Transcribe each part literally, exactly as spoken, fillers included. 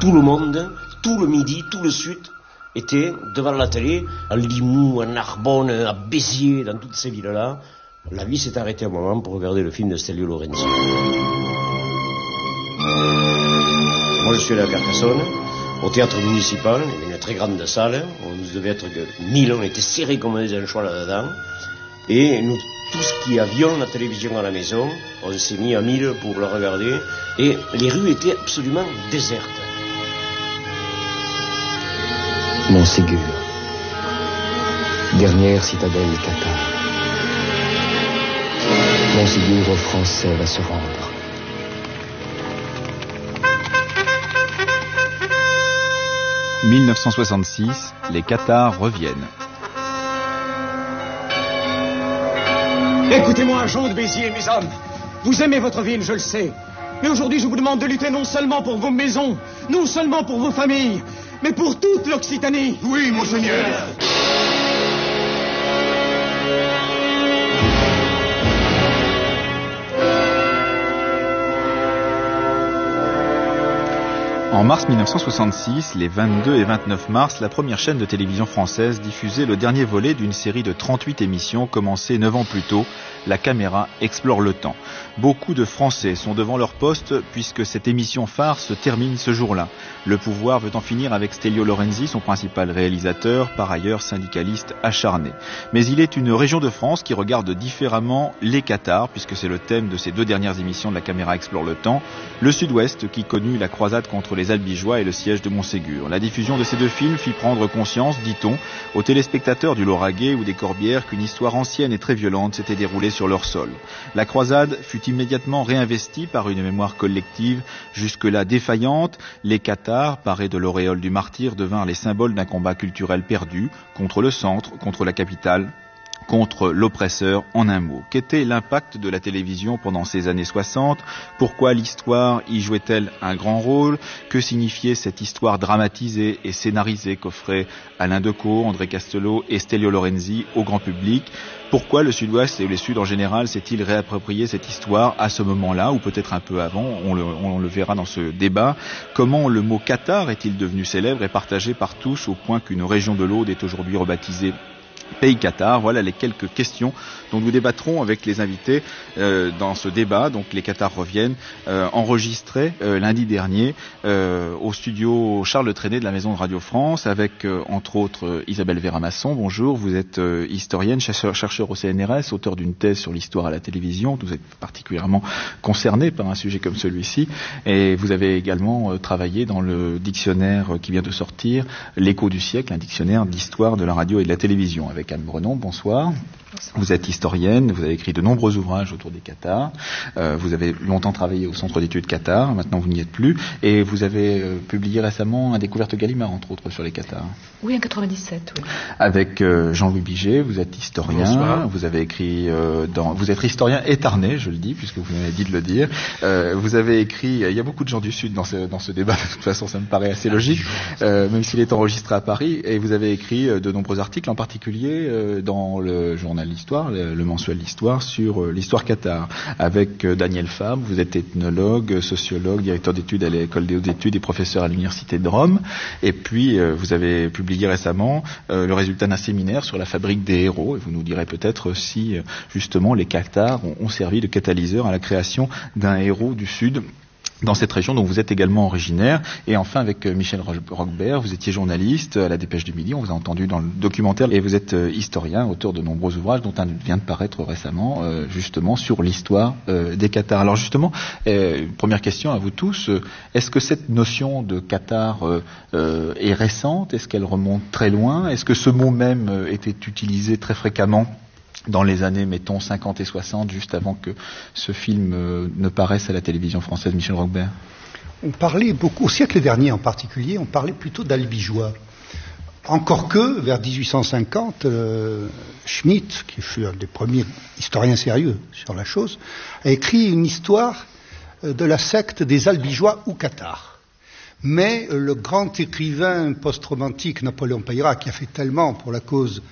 tout le monde, tout le Midi, tout le Sud était devant la télé, à Limoux, à Narbonne, à Béziers, dans toutes ces villes-là. La vie s'est arrêtée un moment pour regarder le film de Stelvio Lorenzi. Moi, je suis allé à Carcassonne, au théâtre municipal, il y avait une très grande salle, on devait être mille, on était serrés comme des anchois là-dedans, et nous, tous qui avions la télévision à la maison, on s'est mis à mille pour le regarder, et les rues étaient absolument désertes. Montségur, dernière citadelle Qatar. Montségur aux Français va se rendre. mille neuf cent soixante-six, les Cathares reviennent. Écoutez-moi, Jean de Béziers, mes hommes. Vous aimez votre ville, je le sais. Mais aujourd'hui, je vous demande de lutter non seulement pour vos maisons, non seulement pour vos familles, mais pour toute l'Occitanie. Oui, monseigneur. En mars mille neuf cent soixante-six, les vingt-deux et vingt-neuf mars, la première chaîne de télévision française diffusait le dernier volet d'une série de trente-huit émissions commencée neuf ans plus tôt. La caméra explore le temps. Beaucoup de Français sont devant leur poste puisque cette émission phare se termine ce jour-là. Le pouvoir veut en finir avec Stelvio Lorenzi, son principal réalisateur, par ailleurs syndicaliste acharné. Mais il est une région de France qui regarde différemment les Cathares, puisque c'est le thème de ces deux dernières émissions de la caméra explore le temps. Le Sud-Ouest qui connut la croisade contre les Albigeois et le siège de Montségur. La diffusion de ces deux films fit prendre conscience, dit-on, aux téléspectateurs du Lauragais ou des Corbières qu'une histoire ancienne et très violente s'était déroulée sur leur sol. La croisade fut immédiatement réinvestie par une mémoire collective jusque-là défaillante. Les Cathares, parés de l'auréole du martyr, devinrent les symboles d'un combat culturel perdu contre le centre, contre la capitale, contre l'oppresseur, en un mot. Qu'était l'impact de la télévision pendant ces années soixante? Pourquoi l'histoire y jouait-elle un grand rôle? Que signifiait cette histoire dramatisée et scénarisée qu'offraient Alain Decaux, André Castelot et Stelvio Lorenzi au grand public? Pourquoi le Sud-Ouest et le Sud en général s'est-il réapproprié cette histoire à ce moment-là, ou peut-être un peu avant? On le, on le verra dans ce débat. Comment le mot Qatar est-il devenu célèbre et partagé par tous au point qu'une région de l'Aude est aujourd'hui rebaptisée Pays Qatar? Voilà les quelques questions dont nous débattrons avec les invités euh, dans ce débat. Donc les Cathares reviennent, euh, enregistré euh, lundi dernier euh, au studio Charles Trenet de la Maison de Radio France avec euh, entre autres euh, Isabelle Véramasson. Bonjour, vous êtes euh, historienne, chercheur, chercheur au C N R S, auteur d'une thèse sur l'histoire à la télévision. Vous êtes particulièrement concerné par un sujet comme celui-ci et vous avez également euh, travaillé dans le dictionnaire euh, qui vient de sortir, L'écho du siècle, un dictionnaire d'histoire de la radio et de la télévision. Avec Anne Brenon, bonsoir. Bonsoir. Vous êtes historienne, vous avez écrit de nombreux ouvrages autour des Cathares, euh, vous avez longtemps travaillé au Centre d'études Qatar, maintenant vous n'y êtes plus, et vous avez euh, publié récemment un Découverte Gallimard, entre autres, sur les Cathares. Oui, en quatre-vingt-dix-sept, oui. Avec euh, Jean-Louis Biget, vous êtes historien, bonsoir. Vous avez écrit, euh, dans, vous êtes historien étarné, je le dis, puisque vous m'avez dit de le dire, euh, vous avez écrit, il y a beaucoup de gens du Sud dans ce, dans ce débat, de toute façon ça me paraît assez logique, euh, même s'il est enregistré à Paris, et vous avez écrit euh, de nombreux articles, en particulier euh, dans le journal L'Histoire, le, le mensuel L'Histoire, sur euh, l'histoire Qatar, avec euh, Daniel Fabre. Vous êtes ethnologue, sociologue, directeur d'études à l'école des hautes études et professeur à l'université de Rome, et puis euh, vous avez publié récemment euh, le résultat d'un séminaire sur la fabrique des héros, et vous nous direz peut-être si euh, justement les Cathares ont, ont servi de catalyseur à la création d'un héros du Sud dans cette région dont vous êtes également originaire. Et enfin, avec Michel Roquebert, vous étiez journaliste à la Dépêche du Midi, on vous a entendu dans le documentaire, et vous êtes euh, historien, auteur de nombreux ouvrages, dont un vient de paraître récemment, euh, justement, sur l'histoire euh, des Cathares. Alors justement, euh, première question à vous tous, euh, est-ce que cette notion de Qatar euh, euh, est récente? Est-ce qu'elle remonte très loin? Est-ce que ce mot même euh, était utilisé très fréquemment dans les années, mettons, cinquante et soixante, juste avant que ce film euh, ne paraisse à la télévision française? Michel Roquebert. On parlait beaucoup, au siècle dernier en particulier, on parlait plutôt d'Albigeois. Encore que, vers dix-huit cent cinquante, euh, Schmitt, qui fut un des premiers historiens sérieux sur la chose, a écrit une histoire euh, de la secte des Albigeois ou Cathares. Mais euh, le grand écrivain post-romantique Napoléon Peyrat, qui a fait tellement pour la cause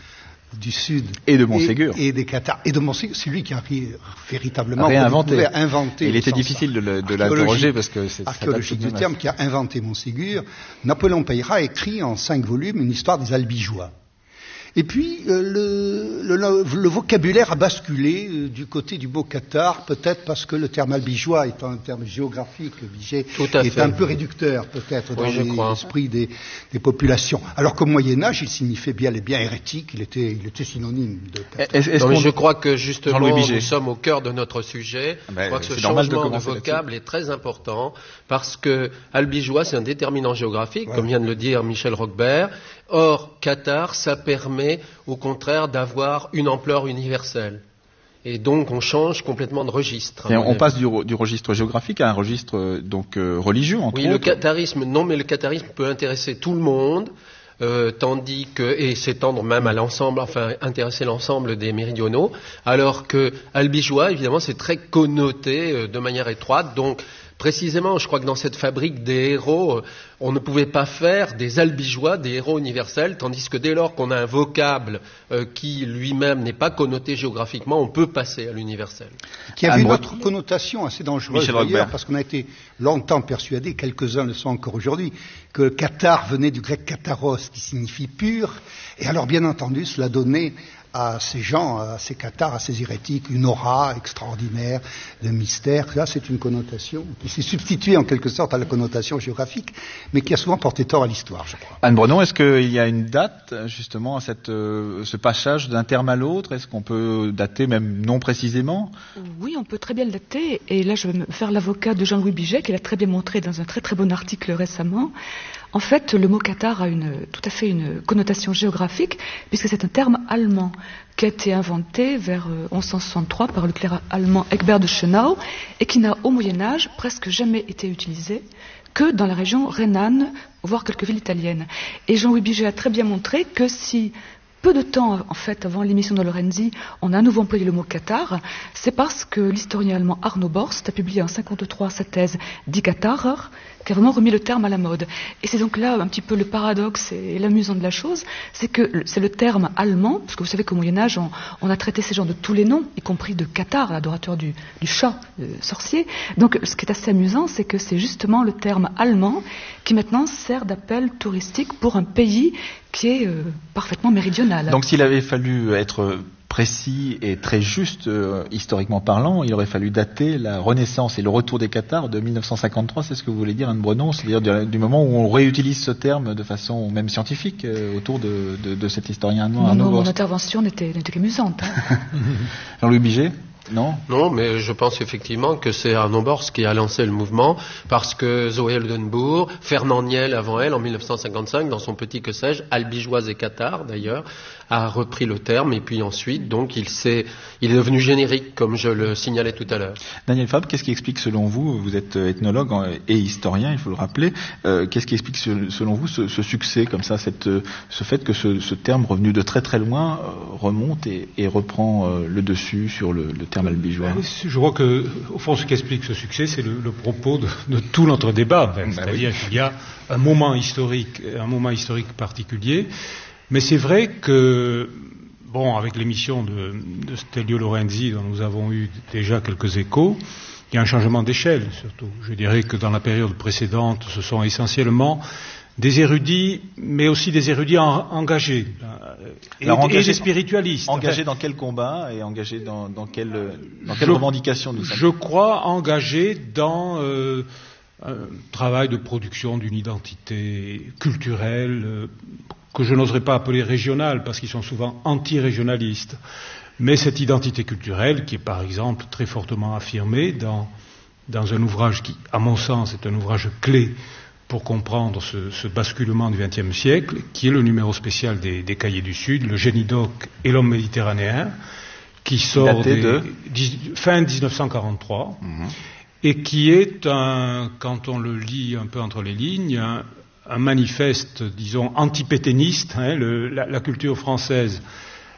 du Sud et de Montségur et, et des Cathares et de Montségur, c'est lui qui a véritablement réinventé. inventé. Il était difficile de, le, de l'interroger parce que c'est archéologique du terme qui a inventé Montségur. Napoléon Peyrat a écrit en cinq volumes une histoire des Albigeois. Et puis, euh, le, le, le vocabulaire a basculé euh, du côté du mot cathare, peut-être parce que le terme albigeois étant un terme géographique, obligé, est fait. un peu réducteur, peut-être, oui, dans l'esprit des, des populations. Alors qu'au Moyen-Âge, il signifiait bien et bien hérétique, il était, il était synonyme de cathare. Est-ce, est-ce non, mais je crois que, justement, nous sommes au cœur de notre sujet. Ben, je crois que ce changement de, de vocable est très important, parce que albigeois, c'est un déterminant géographique, ouais. comme vient de le dire Michel Roquebert. Or, cathare, ça permet, au contraire, d'avoir une ampleur universelle. Et donc, on change complètement de registre. Et on avis. passe du, du registre géographique à un registre donc euh, religieux, entre oui, autres. Oui, le catharisme, non, mais le catharisme peut intéresser tout le monde, euh, tandis que, et s'étendre même à l'ensemble, enfin, intéresser l'ensemble des méridionaux, alors que albigeois, évidemment, c'est très connoté euh, de manière étroite, donc, précisément, je crois que dans cette fabrique des héros, on ne pouvait pas faire des albigeois des héros universels, tandis que dès lors qu'on a un vocable euh, qui lui-même n'est pas connoté géographiquement, on peut passer à l'universel. Qui avait une autre connotation assez dangereuse d'ailleurs, parce qu'on a été longtemps persuadés, quelques-uns le sont encore aujourd'hui, que le cathare venait du grec katharos, qui signifie pur, et alors bien entendu cela donnait à ces gens, à ces cathares, à ces hérétiques, une aura extraordinaire de mystère. Là, c'est une connotation qui s'est substituée en quelque sorte à la connotation géographique, mais qui a souvent porté tort à l'histoire, je crois. Anne Brenon, est-ce qu'il y a une date, justement, à cette, euh, ce passage d'un terme à l'autre? Est-ce qu'on peut dater même non précisément? Oui, on peut très bien le dater. Et là, je vais me faire l'avocat de Jean-Louis Biget, qui l'a très bien montré dans un très très bon article récemment. En fait, le mot cathare a une, tout à fait une connotation géographique, puisque c'est un terme allemand qui a été inventé vers onze cent soixante-trois par le clerc allemand Egbert de Schönau et qui n'a au Moyen-Âge presque jamais été utilisé que dans la région rhénane, voire quelques villes italiennes. Et Jean-Louis Biget a très bien montré que si peu de temps, en fait, avant l'émission de Lorenzi, on a à nouveau employé le mot cathare, c'est parce que l'historien allemand Arno Borst a publié en cinquante-trois sa thèse Die Katharer, qui a vraiment remis le terme à la mode. Et c'est donc là un petit peu le paradoxe et l'amusant de la chose, c'est que c'est le terme allemand, parce que vous savez qu'au Moyen-Âge, on, on a traité ces gens de tous les noms, y compris de cathare, l'adorateur du, du chat euh, sorcier. Donc ce qui est assez amusant, c'est que c'est justement le terme allemand qui maintenant sert d'appel touristique pour un pays qui est euh, parfaitement méridional. Donc s'il avait fallu être précis et très juste, euh, historiquement parlant, il aurait fallu dater la renaissance et le retour des cathares de mille neuf cent cinquante-trois, c'est ce que vous voulez dire, Anne Brenon, c'est-à-dire du moment où on réutilise ce terme de façon même scientifique euh, autour de, de, de cet historien allemand. Non, non, mon intervention n'était, n'était qu'amusante. Hein. Jean-Louis Biget? Non. Non, mais je pense effectivement que c'est Arno Borst qui a lancé le mouvement, parce que Zoé Oldenbourg, Fernand Niel avant elle, en mille neuf cent cinquante-cinq, dans son petit que sais-je, albigeoise et cathare d'ailleurs, a repris le terme, et puis ensuite, donc, il s'est, il est devenu générique, comme je le signalais tout à l'heure. Daniel Fabre, qu'est-ce qui explique selon vous, vous êtes ethnologue et historien, il faut le rappeler, euh, qu'est-ce qui explique selon vous ce, ce succès comme ça, cette, ce fait que ce, ce terme revenu de très très loin euh, remonte et, et reprend euh, le dessus sur le, le terme albigeois? Je crois que, au fond, ce qui explique ce succès, c'est le, le propos de, de tout notre débat. Enfin, c'est-à-dire oui. qu'il y a un moment historique, un moment historique particulier. Mais c'est vrai que, bon, avec l'émission de, de Stelio Lorenzi, dont nous avons eu déjà quelques échos, il y a un changement d'échelle, surtout. Je dirais que dans la période précédente, ce sont essentiellement des érudits, mais aussi des érudits en, engagés, et, Alors, engagés, et des spiritualistes. Engagés enfin, dans quel combat et engagés dans, dans quelle, dans quelle je, revendication nous sommes? Je crois engagés dans euh, un travail de production d'une identité culturelle euh, que je n'oserais pas appeler régionale, parce qu'ils sont souvent anti-régionalistes. Mais cette identité culturelle, qui est par exemple très fortement affirmée dans, dans un ouvrage qui, à mon sens, est un ouvrage clé pour comprendre ce, ce basculement du vingtième siècle, qui est le numéro spécial des, des Cahiers du Sud, le Génidoc et l'homme méditerranéen, qui sort des, de... dix, fin dix-neuf cent quarante-trois, mmh. et qui est, un, quand on le lit un peu entre les lignes, un, un manifeste, disons, antipétainiste. Hein, le, la, la culture française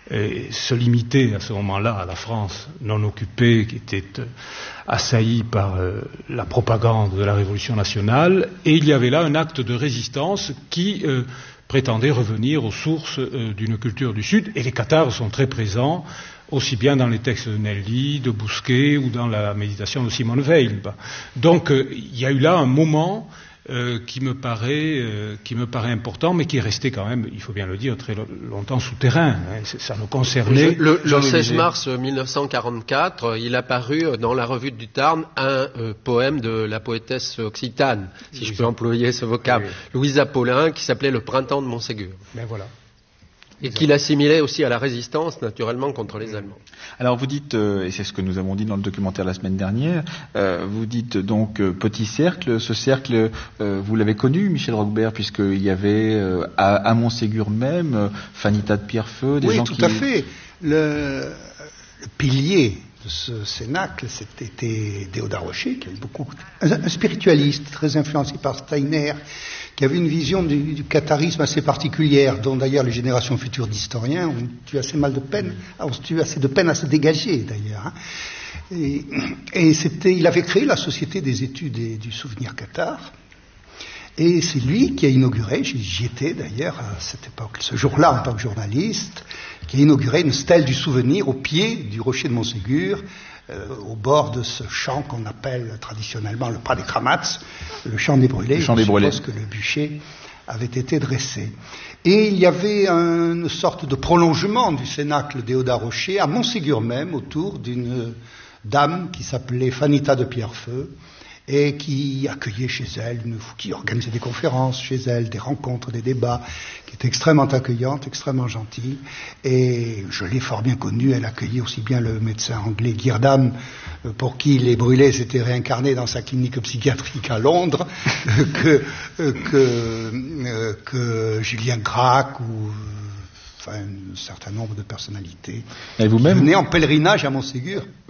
et se limiter à ce moment-là à la France non occupée qui était euh, assaillie par euh, la propagande de la Révolution nationale, et il y avait là un acte de résistance qui euh, prétendait revenir aux sources euh, d'une culture du Sud, et les cathares sont très présents, aussi bien dans les textes de Nelly, de Bousquet ou dans la méditation de Simone Weil. Donc euh, il y a eu là un moment Euh, qui me paraît, euh, qui me paraît important, mais qui est resté quand même, il faut bien le dire, très longtemps souterrain. Hein. Ça nous concernait. Le, le seize mars mille neuf cent quarante-quatre, il a paru dans la Revue du Tarn un euh, poème de la poétesse occitane, si Louisa. Je peux employer ce vocable, oui, oui. Louisa Paulin, qui s'appelait Le printemps de Montségur. Ben voilà. Et qu'il assimilait aussi à la résistance, naturellement, contre les Allemands. Alors vous dites, euh, et c'est ce que nous avons dit dans le documentaire la semaine dernière, euh, vous dites donc euh, petit cercle, ce cercle, euh, vous l'avez connu, Michel Roquebert, puisqu'il y avait euh, à, à Montségur même, euh, Fanita de Pierrefeu, des oui, gens qui... qui... Oui, tout à fait. Le, le pilier de ce cénacle, c'était Déodat Rocher, qui avait beaucoup... Un, un spiritualiste très influencé par Steiner, qui avait une vision du, du catharisme assez particulière, dont d'ailleurs les générations futures d'historiens ont eu assez mal de peine, ont eu assez de peine à se dégager d'ailleurs. Hein. Et, et c'était, il avait créé la Société des études et du souvenir cathare, et c'est lui qui a inauguré, j'y étais d'ailleurs à cette époque, ce jour-là en tant que journaliste, qui a inauguré une stèle du souvenir au pied du rocher de Montségur, Euh, au bord de ce champ qu'on appelle traditionnellement le Prat des Kramats, le champ des brûlés. Le champ des brûlés. Je suppose que le bûcher avait été dressé. Et il y avait un, une sorte de prolongement du cénacle Déodat Rocher à Montségur même, autour d'une dame qui s'appelait Fanita de Pierrefeu, et qui accueillait chez elle, une, qui organisait des conférences chez elle, des rencontres, des débats, qui était extrêmement accueillante, extrêmement gentille. Et je l'ai fort bien connue, elle accueillait aussi bien le médecin anglais Girdham, pour qui les brûlés s'étaient réincarnés dans sa clinique psychiatrique à Londres, que, que, que Julien Gracq ou enfin, un certain nombre de personnalités et vous-même qui venaient en pèlerinage à Montségur.